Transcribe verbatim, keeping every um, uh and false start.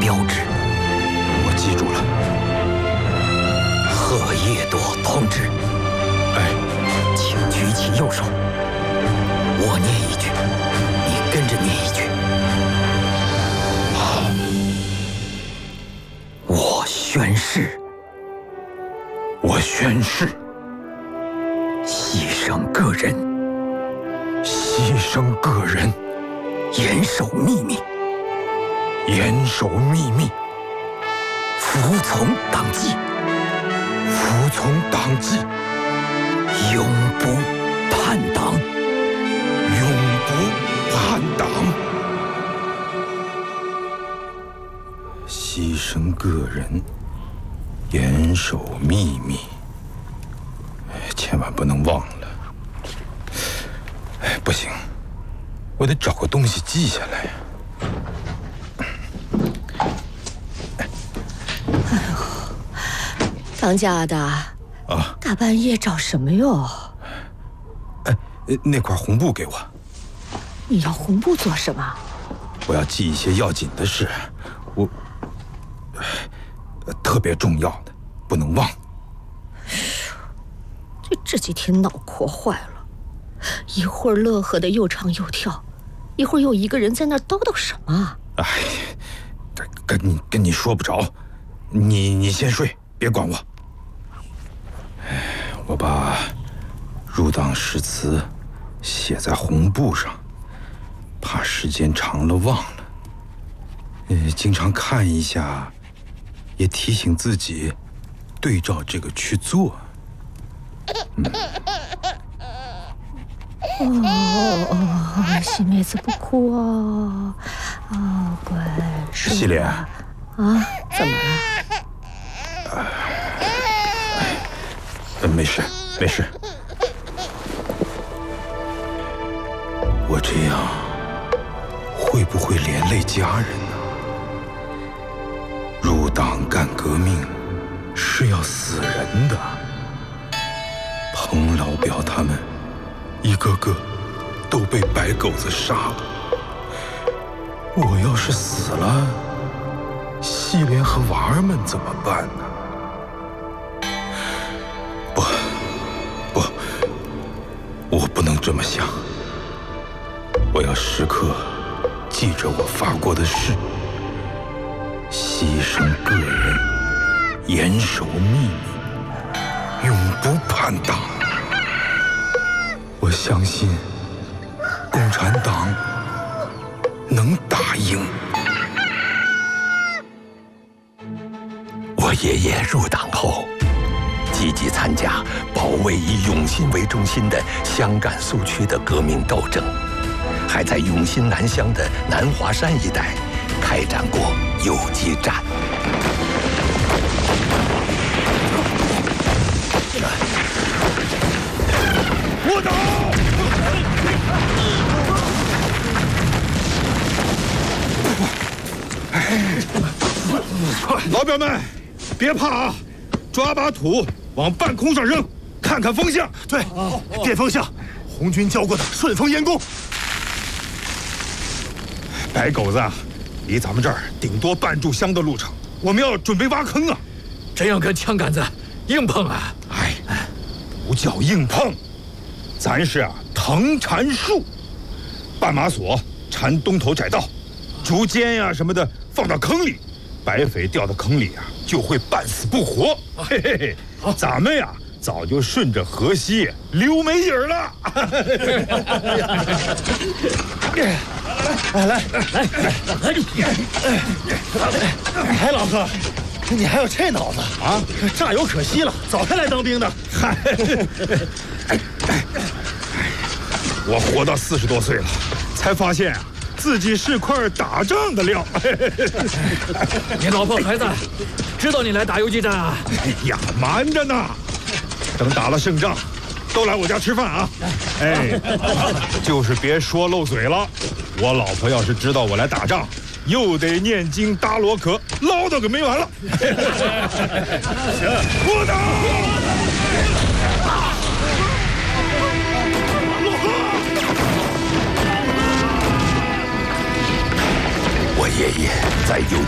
标志。 我记住了。 贺叶朵同志， 哎， 请举起右手，我念一句，你跟着念一句。我宣誓， 我宣誓， 牺牲个人， 牺牲个人， 严守秘密， 严守秘密， 服从党纪， 服从党纪， 永不叛党， 永不叛党。牺牲个人，严守秘密，千万不能忘了。哎，不行，我得找个东西记下来呀。 哎呦，当家的啊， 大半夜找什么哟？ 哎，那块红布给我， 你要红布做什么？ 我要记一些要紧的事，我。特别重要的，不能忘。 这这几天脑壳坏了，一会儿乐呵的又唱又跳，一会儿又一个人在那儿叨叨什么？ 哎，跟跟你跟你说不着，你你先睡，别管我。哎，我把入党誓词写在红布上，怕时间长了忘了。呃，经常看一下。也提醒自己，对照这个去做。 嗯、哦哦，细妹子不哭哦，哦乖，睡。 细莲啊，怎么了？ 呃，没事，没事。我这样会不会连累家人呢？入党干革命是要死人的，彭老表他们一个个都被白狗子杀了。我要是死了，细莲和娃儿们怎么办呢？不，不，我不能这么想。我要时刻记着我发过的誓。牺牲个人，严守秘密，永不叛党。我相信共产党能打赢。 我爷爷入党后，积极参加保卫以永新为中心的湘赣苏区的革命斗争，还在永新南乡的南华山一带开展过游击战。 我倒！老表们，别怕啊！抓把土往半空上扔，看看风向。 对，变风向，红军教过的顺风俨功。 白狗子啊，离咱们这儿顶多半炷香的路程，我们要准备挖坑啊！ 真要跟枪杆子硬碰啊！ 哎，不叫硬碰，咱是啊藤缠树，绊马索缠东头窄道，竹尖呀、啊、什么的放到坑里，白匪掉到坑里啊就会半死不活。嘿嘿嘿，好，咱们呀早就顺着河西溜没影儿了。 来来来来，哎，老哥，你还有这脑子啊？榨油可惜了，早该来当兵的。 嗨，我活到四十多岁了，才发现啊，自己是块打仗的料。 你老婆孩子知道你来打游击战啊？ 哎呀，瞒着呢，等打了胜仗，都来我家吃饭啊！哎，就是别说漏嘴了。我老婆要是知道我来打仗，又得念经搭罗壳，唠叨个没完了。行，不打！ 我爷爷在游